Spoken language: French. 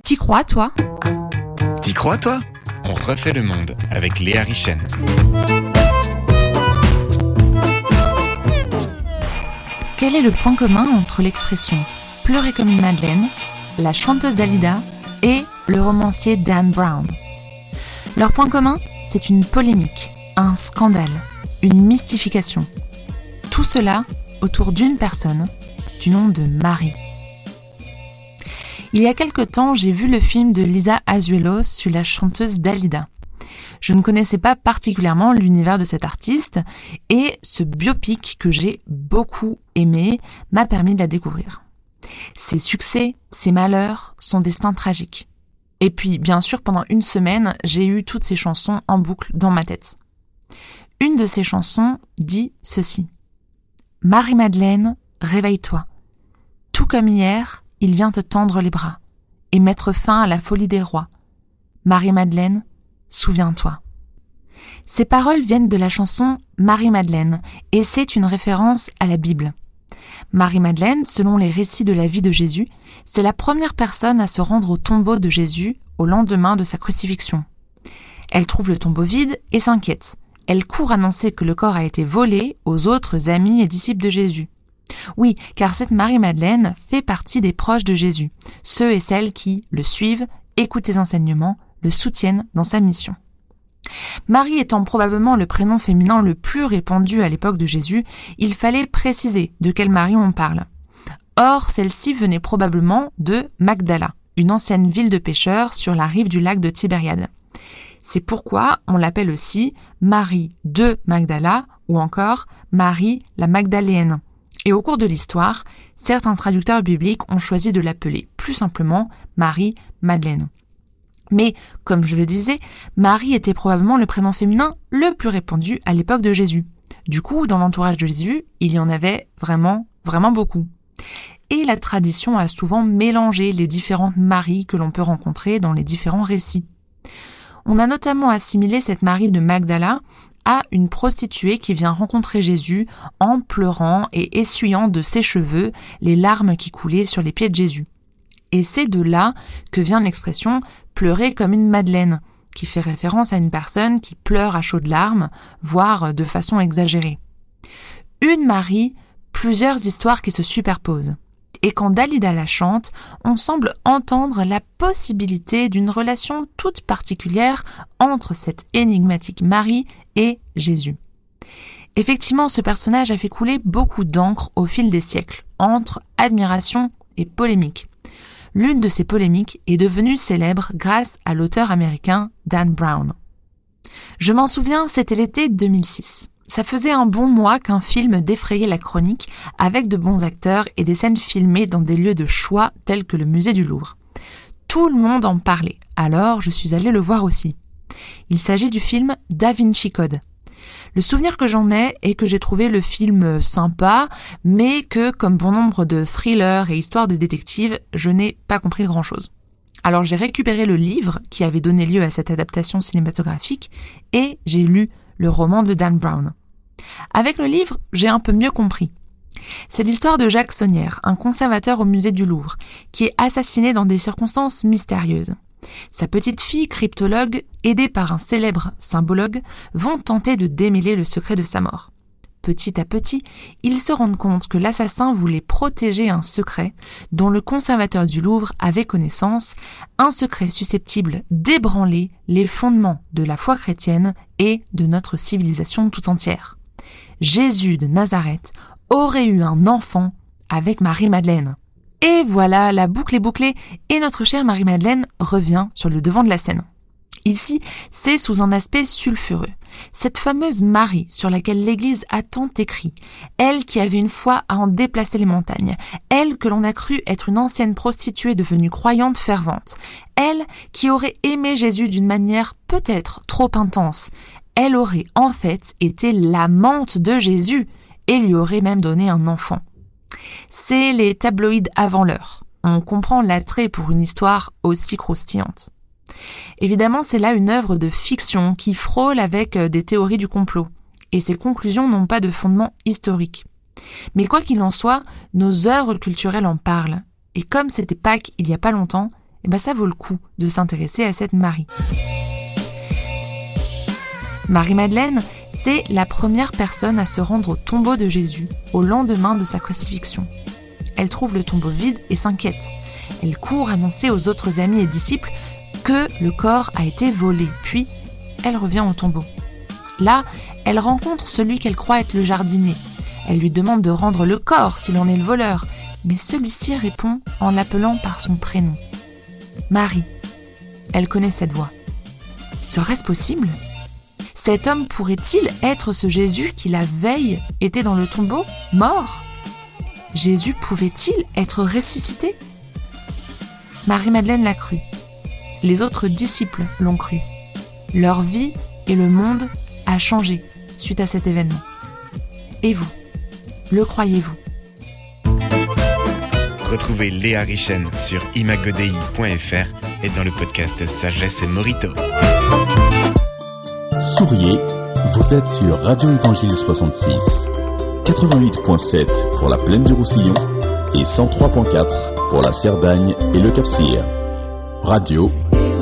T'y crois, toi ? T'y crois, toi ? On refait le monde avec Léa Richen. Quel est le point commun entre l'expression « pleurer comme une madeleine », la chanteuse Dalida et le romancier Dan Brown ? Leur point commun, c'est une polémique, un scandale, une mystification. Tout cela autour d'une personne, du nom de Marie. Il y a quelque temps, j'ai vu le film de Lisa Azuelos sur la chanteuse Dalida. Je ne connaissais pas particulièrement l'univers de cette artiste et ce biopic que j'ai beaucoup aimé m'a permis de la découvrir. Ses succès, ses malheurs, son destin tragique. Et puis, bien sûr, pendant une semaine, j'ai eu toutes ces chansons en boucle dans ma tête. Une de ces chansons dit ceci. « Marie-Madeleine, réveille-toi. Tout comme hier, il vient te tendre les bras et mettre fin à la folie des rois. Marie-Madeleine, souviens-toi. » Ces paroles viennent de la chanson Marie-Madeleine et c'est une référence à la Bible. Marie-Madeleine, selon les récits de la vie de Jésus, c'est la première personne à se rendre au tombeau de Jésus au lendemain de sa crucifixion. Elle trouve le tombeau vide et s'inquiète. Elle court annoncer que le corps a été volé aux autres amis et disciples de Jésus. Oui, car cette Marie-Madeleine fait partie des proches de Jésus, ceux et celles qui le suivent, écoutent ses enseignements, le soutiennent dans sa mission. Marie étant probablement le prénom féminin le plus répandu à l'époque de Jésus, il fallait préciser de quelle Marie on parle. Or, celle-ci venait probablement de Magdala, une ancienne ville de pêcheurs sur la rive du lac de Tibériade. C'est pourquoi on l'appelle aussi Marie de Magdala ou encore Marie la Magdaléenne. Et au cours de l'histoire, certains traducteurs bibliques ont choisi de l'appeler plus simplement Marie-Madeleine. Mais, comme je le disais, Marie était probablement le prénom féminin le plus répandu à l'époque de Jésus. Du coup, dans l'entourage de Jésus, il y en avait vraiment beaucoup. Et la tradition a souvent mélangé les différentes Maries que l'on peut rencontrer dans les différents récits. On a notamment assimilé cette Marie de Magdala à une prostituée qui vient rencontrer Jésus en pleurant et essuyant de ses cheveux les larmes qui coulaient sur les pieds de Jésus. Et c'est de là que vient l'expression « pleurer comme une madeleine », qui fait référence à une personne qui pleure à chaudes larmes, voire de façon exagérée. Une Marie, plusieurs histoires qui se superposent. Et quand Dalida la chante, on semble entendre la possibilité d'une relation toute particulière entre cette énigmatique Marie et Jésus. Effectivement, ce personnage a fait couler beaucoup d'encre au fil des siècles, entre admiration et polémique. L'une de ces polémiques est devenue célèbre grâce à l'auteur américain Dan Brown. Je m'en souviens, c'était l'été 2006. Ça faisait un bon mois qu'un film défrayait la chronique avec de bons acteurs et des scènes filmées dans des lieux de choix tels que le musée du Louvre. Tout le monde en parlait, alors je suis allée le voir aussi. Il s'agit du film Da Vinci Code. Le souvenir que j'en ai est que j'ai trouvé le film sympa, mais que, comme bon nombre de thrillers et histoires de détectives, je n'ai pas compris grand-chose. Alors j'ai récupéré le livre qui avait donné lieu à cette adaptation cinématographique et j'ai lu le roman de Dan Brown. Avec le livre, j'ai un peu mieux compris. C'est l'histoire de Jacques Saunière, un conservateur au musée du Louvre, qui est assassiné dans des circonstances mystérieuses. Sa petite fille, cryptologue, aidée par un célèbre symbologue, vont tenter de démêler le secret de sa mort. Petit à petit, ils se rendent compte que l'assassin voulait protéger un secret dont le conservateur du Louvre avait connaissance, un secret susceptible d'ébranler les fondements de la foi chrétienne et de notre civilisation tout entière. Jésus de Nazareth aurait eu un enfant avec Marie-Madeleine. Et voilà, la boucle est bouclée et notre chère Marie-Madeleine revient sur le devant de la scène. Ici, c'est sous un aspect sulfureux. Cette fameuse Marie sur laquelle l'Église a tant écrit, elle qui avait une foi à en déplacer les montagnes, elle que l'on a cru être une ancienne prostituée devenue croyante fervente, elle qui aurait aimé Jésus d'une manière peut-être trop intense, elle aurait en fait été l'amante de Jésus et lui aurait même donné un enfant. C'est les tabloïds avant l'heure. On comprend l'attrait pour une histoire aussi croustillante. Évidemment, c'est là une œuvre de fiction qui frôle avec des théories du complot, et ces conclusions n'ont pas de fondement historique. Mais quoi qu'il en soit, nos œuvres culturelles en parlent, et comme c'était Pâques il y a pas longtemps, ça vaut le coup de s'intéresser à cette Marie. Marie-Madeleine, c'est la première personne à se rendre au tombeau de Jésus au lendemain de sa crucifixion. Elle trouve le tombeau vide et s'inquiète. Elle court annoncer aux autres amis et disciples que le corps a été volé, puis elle revient au tombeau. Là, elle rencontre celui qu'elle croit être le jardinier. Elle lui demande de rendre le corps s'il en est le voleur, mais celui-ci répond en l'appelant par son prénom. Marie. Elle connaît cette voix. Serait-ce possible ? Cet homme pourrait-il être ce Jésus qui la veille était dans le tombeau, mort ? Jésus pouvait-il être ressuscité ? Marie-Madeleine l'a cru. Les autres disciples l'ont cru. Leur vie et le monde a changé suite à cet événement. Et vous, le croyez-vous ? Retrouvez Léa Richen sur imagodei.fr et dans le podcast Sagesse et Morito. Souriez, vous êtes sur Radio Évangile 66, 88.7 pour la Plaine du Roussillon et 103.4 pour la Cerdagne et le Cap-Cyr. Radio